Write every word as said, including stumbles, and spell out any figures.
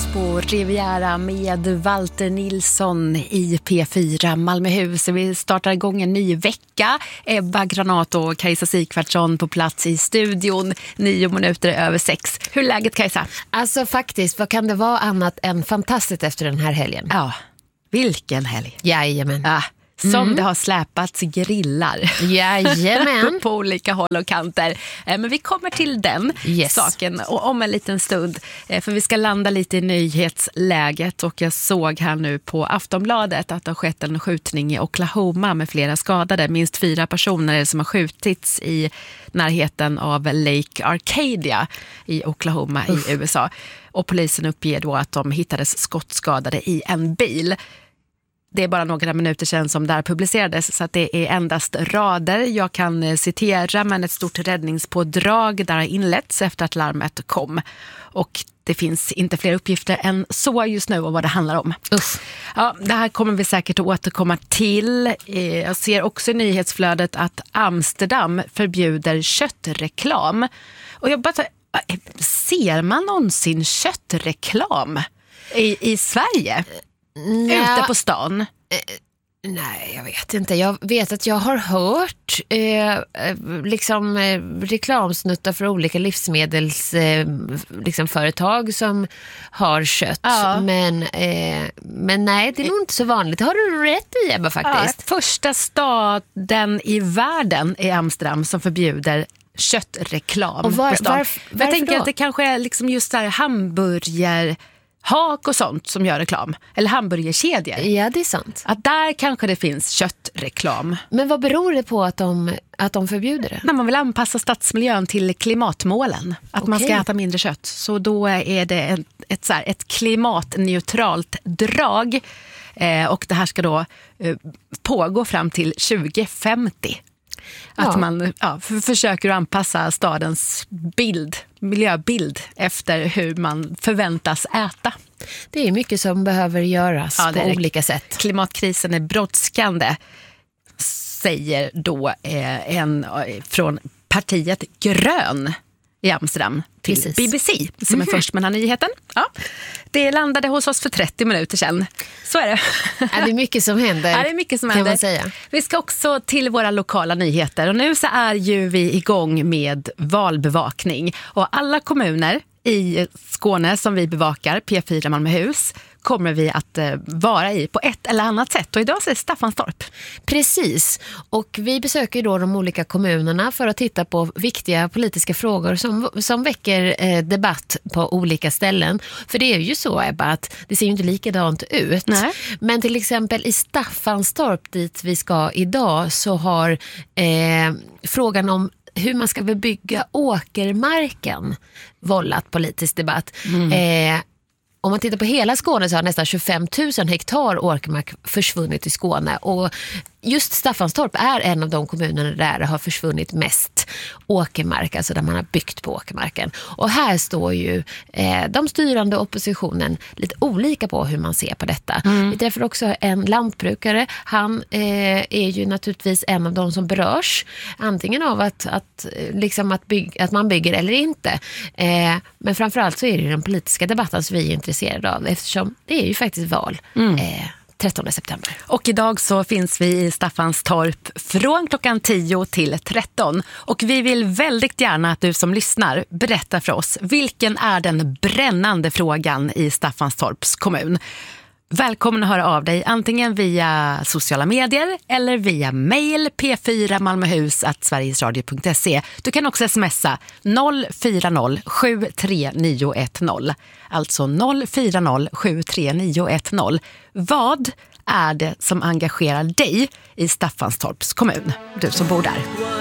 på Riviera med Walter Nilsson i P fyra Malmöhus. Vi startar igång en ny vecka. Ebba Granat och Kajsa Sikvartsson på plats i studion. Nio minuter över sex. Hur är läget, Kajsa? Alltså faktiskt, vad kan det vara annat än fantastiskt efter den här helgen? Ja, vilken helg. Jajamän. Ja. Som mm. det har släpats grillar. Jajamän. På olika håll och kanter. Men vi kommer till den yes. saken om en liten stund. För vi ska landa lite i nyhetsläget. Och jag såg här nu på Aftonbladet att det har skett en skjutning i Oklahoma med flera skadade. Minst fyra personer som har skjutits i närheten av Lake Arcadia i Oklahoma Uff. i U S A. Och polisen uppger då att de hittades skottskadade i en bil. Det är bara några minuter sedan som där publicerades, så att det är endast rader. Jag kan citera, men ett stort räddningspådrag där har inletts efter att larmet kom. Och det finns inte fler uppgifter än så just nu och vad det handlar om. Uff. Ja, det här kommer vi säkert att återkomma till. Jag ser också i nyhetsflödet att Amsterdam förbjuder köttreklam. Och jag bara tar, ser man någonsin köttreklam i, i Sverige? Nja, ute på stan? Eh, nej, jag vet inte. Jag vet att jag har hört eh, liksom eh, reklamsnuttar för olika livsmedels eh, liksom företag som har kött. Ja. Men, eh, men nej, det är nog inte så vanligt. Det har du rätt i, Ebba, faktiskt. Ja, första staden i världen är Amsterdam som förbjuder köttreklam. Och var, på stan. varf, varför jag tänker då? att det kanske är liksom just där hamburger... hak och sånt som gör reklam. Eller hamburgerkedjor. Ja, det är sant. Att där kanske det finns köttreklam. Men vad beror det på att de, att de förbjuder det? När man vill anpassa stadsmiljön till klimatmålen. Att Okej. man ska äta mindre kött. Så då är det ett, ett, så här, ett klimatneutralt drag. Eh, och det här ska då eh, pågå fram till tjugo femtio. Att ja. man ja, för, försöker anpassa stadens bild, miljöbild efter hur man förväntas äta. Det är mycket som behöver göras ja, på olika sätt. Klimatkrisen är brådskande, säger då eh, en eh, från partiet Grön i Amsterdam till Precis. B B C som är mm-hmm. först med den här nyheten. Ja. Det landade hos oss för trettio minuter sedan. Så är det. Ja, det är mycket som händer. Ja, det är mycket som kan händer. Man säga. Vi ska också till våra lokala nyheter. Och nu så är ju vi igång med valbevakning. Och alla kommuner i Skåne som vi bevakar, P fyra Malmöhus, kommer vi att eh, vara i på ett eller annat sätt. Och idag så är det Staffanstorp. Precis. Och vi besöker då de olika kommunerna för att titta på viktiga politiska frågor som, som väcker eh, debatt på olika ställen. För det är ju så, Ebba, att det ser ju inte likadant ut. Nej. Men till exempel i Staffanstorp, dit vi ska idag, så har eh, frågan om hur man ska bebygga åkermarken vållat politisk debatt. Mm. Eh, Om man tittar på hela Skåne så har nästan tjugofem tusen hektar åkermark försvunnit i Skåne. Och just Staffanstorp är en av de kommunerna där det har försvunnit mest åkermark, alltså där man har byggt på åkermarken. Och här står ju eh, de styrande oppositionen lite olika på hur man ser på detta. Mm. Vi träffar också en lantbrukare. Han eh, är ju naturligtvis en av de som berörs, antingen av att, att, liksom att, bygg, att man bygger eller inte. Eh, men framförallt så är det den politiska debatten som vi är intresserade av, eftersom det är ju faktiskt val. Mm. Eh, trettonde september. Och idag så finns vi i Staffanstorp från klockan tio till tretton. Och vi vill väldigt gärna att du som lyssnar berättar för oss, vilken är den brännande frågan i Staffanstorps kommun? Välkommen att höra av dig antingen via sociala medier eller via mail p fyra malmöhus at sverigesradio punkt se. Du kan också smsa noll fyra noll sju tre nio ett noll. Alltså noll fyra noll sju tre nio ett noll. Vad är det som engagerar dig i Staffanstorps kommun? Du som bor där.